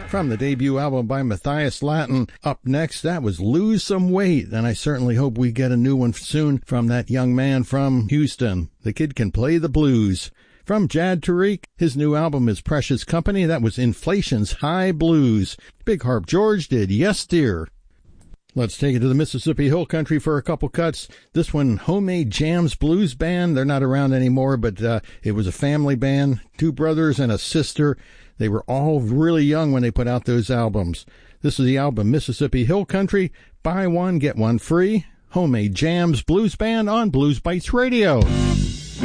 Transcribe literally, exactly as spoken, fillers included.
From the debut album by Matthias Latin. Up next, that was Lose Some Weight, and I certainly hope we get a new one soon from that young man from Houston. The kid can play the blues. From Jad Tariq, his new album is Precious Company. That was Inflation's High Blues. Big Harp George did Yes Dear. Let's take it to the Mississippi Hill Country for a couple cuts. This one, Homemade Jams Blues Band. They're not around anymore, but uh, it was a family band, two brothers and a sister. They were all really young when they put out those albums. This is the album Mississippi Hill Country. Buy one, get one free. Homemade Jams Blues Band on Blues Bites Radio.